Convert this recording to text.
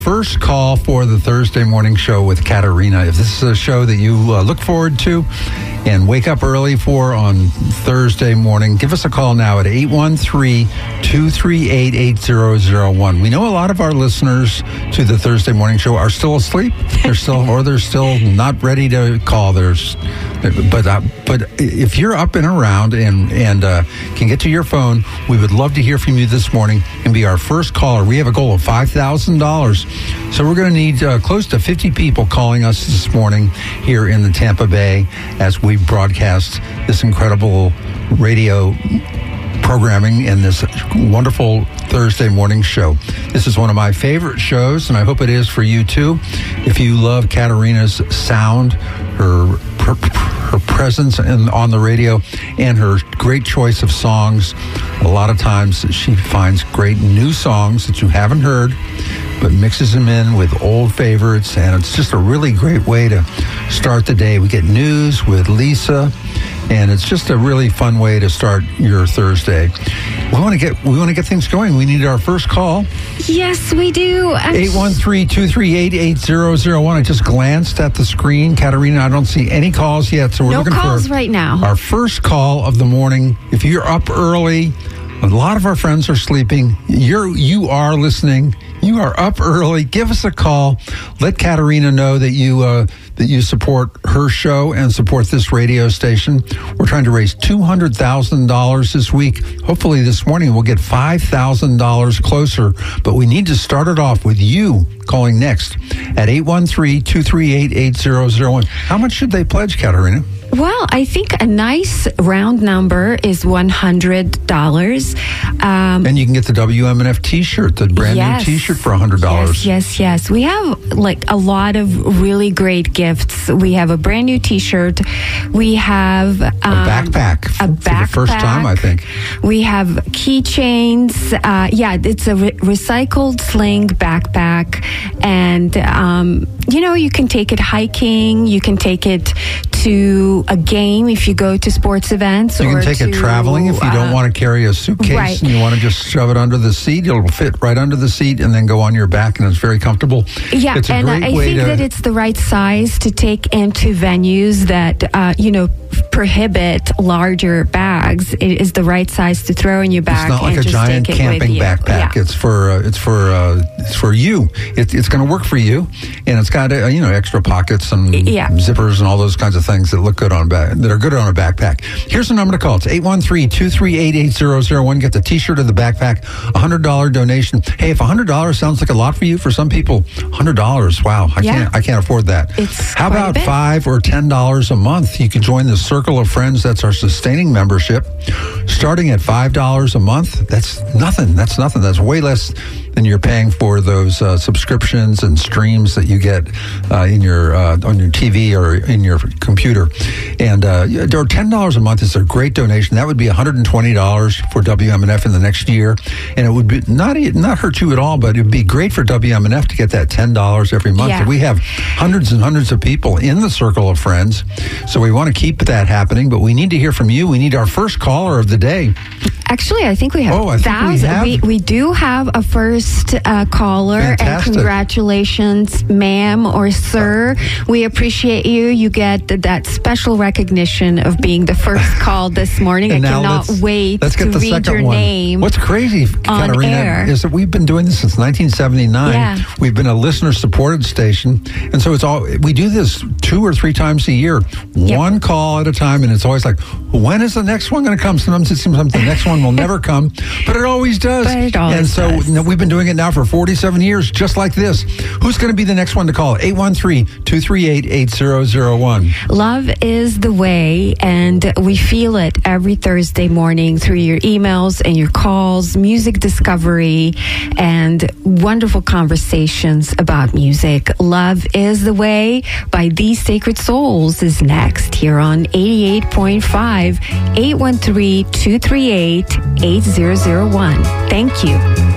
First call for the Thursday morning show with Katarina. If this is a show that you look forward to and wake up early for on Thursday morning, give us a call now at 813-238-8001. We know a lot of our listeners to the Thursday morning show are still asleep. They're still not ready to call. But if you're up and around and can get to your phone, we would love to hear from you this morning and be our first caller. We have a goal of $5,000. So we're going to need close to 50 people calling us this morning here in the Tampa Bay as we broadcast this incredible radio programming in this wonderful Thursday morning show. This is one of my favorite shows, and I hope it is for you too. If you love Katarina's sound, her presence on the radio, and her great choice of songs, a lot of times she finds great new songs that you haven't heard, but mixes them in with old favorites, and it's just a really great way to start the day. We get news with Lisa, and it's just a really fun way to start your Thursday. We want to get things going. We need our first call. Yes, we do. 813-238-8001. I just glanced at the screen, Katarina. I don't see any calls yet, so we're looking for no calls right now. Our first call of the morning. If you're up early, a lot of our friends are sleeping. You are listening. You are up early. Give us a call. Let Katarina know that you support her show and support this radio station. We're trying to raise $200,000 this week. Hopefully this morning we'll get $5,000 closer. But we need to start it off with you calling next at 813-238-8001. How much should they pledge, Katarina? Well, I think a nice round number is $100. And you can get the WMNF T-shirt, the brand new T-shirt for $100. Yes. We have a lot of really great gifts. We have a brand new T-shirt. We have a backpack for the first time, I think. We have keychains. It's a recycled sling backpack, and you can take it hiking. You can take it to a game if you go to sports events. You can take it traveling if you don't want to carry a suitcase and you want to just shove it under the seat. It'll fit right under the seat and then go on your back, and it's very comfortable. Yeah, it's I think that it's the right size to take into venues that, prohibit larger bags. It is the right size to throw in your bag. It's not like a giant camping backpack. Yeah. It's for you. It's going to work for you, and it's got extra pockets and zippers and all those kinds of things that look good on that are good on a backpack. Here's the number to call. It's 813-238-8001. Get the T-shirt or the backpack. $100 donation. Hey, if $100 sounds like a lot for you, for some people, $100. Wow, I can't afford that. How about $5 or $10 a month? You can join the Circle of Friends. That's our sustaining membership. Starting at $5 a month, that's nothing. That's way less than you're paying for those subscriptions and streams that you get in your on your TV or in your computer. And $10 a month is a great donation. That would be $120 for WMNF in the next year, and it would be not hurt you at all. But it would be great for WMNF to get that $10 every month. Yeah. And we have hundreds and hundreds of people in the Circle of Friends, so we want to keep that happening. But we need to hear from you. We need our first caller of the day. Actually, I think we have thousands. We do have a first caller. Fantastic. And congratulations, ma'am or sir. We appreciate you. You get that special recognition of being the first call this morning. I cannot wait to read your name. What's crazy, Katarina, is that we've been doing this since 1979. Yeah. We've been a listener-supported station, and so we do this 2 or 3 times a year, one call at a time, and it's always like, when is the next one going to come? Sometimes it seems like the next one will never come, but it always does. We've been doing it now for 47 years, just like this. Who's going to be the next one to call? 813-238-8001. Love is the way, and we feel it every Thursday morning through your emails and your calls, music discovery, and wonderful conversations about music. Love is the Way by These Sacred Souls is next here on 88.5, 813-238-8001. Thank you.